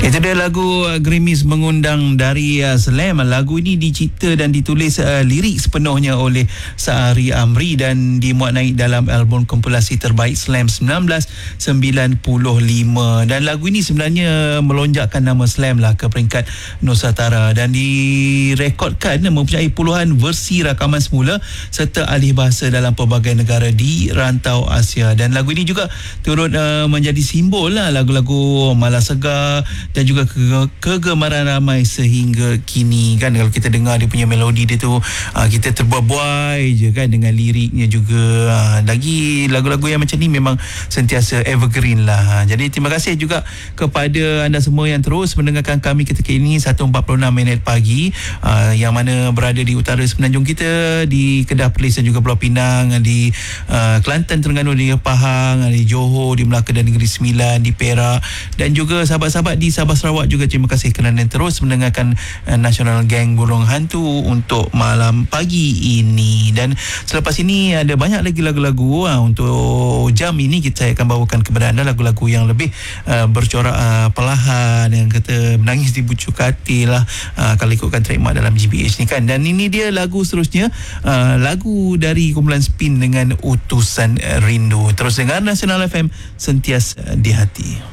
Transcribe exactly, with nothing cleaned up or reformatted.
Itu dia lagu uh, Grimis mengundang dari uh, Slam. Lagu ini dicipta dan ditulis uh, lirik sepenuhnya oleh Sa'ari Amri dan dimuat naik dalam album kompilasi terbaik Slam sembilan belas sembilan puluh lima. Dan lagu ini sebenarnya melonjakkan nama Slam lah ke peringkat Nusantara dan direkodkan mempunyai puluhan versi rakaman semula serta alih bahasa dalam pelbagai negara di rantau Asia. Dan lagu ini juga turut uh, menjadi simbol lah lagu-lagu Malas Segar dan juga ke- kegemaran ramai sehingga kini kan. Kalau kita dengar dia punya melodi dia tu, uh, kita terbuai je kan dengan liriknya juga. Uh, lagi lagu-lagu yang macam ni memang sentiasa evergreen lah. Jadi terima kasih juga kepada anda semua yang terus mendengarkan kami ketika ini satu empat puluh enam minit pagi, uh, yang mana berada di utara semenanjung kita, di Kedah, Perlis dan juga Pulau Pinang, di uh, Kelantan, Terengganu, di Pahang, di Johor, di Melaka dan Negeri Sembilan, di Perak dan juga sahabat-sahabat di Sabah Sarawak juga. Terima kasih kerana terus mendengarkan uh, National Gang Burung Hantu untuk malam pagi ini. Dan selepas ini ada banyak lagi lagu-lagu. uh, untuk jam ini kita akan bawakan kepada anda lagu-lagu yang lebih uh, bercorak uh, perlahan, yang kata menangis di bucu katil lah, uh, kalau ikutkan trademark dalam G B H ni kan. Dan ini dia lagu seterusnya, uh, lagu dari kumpulan Spin dengan Utusan Rindu. Terus dengar Nasional F M, sentiasa di hati.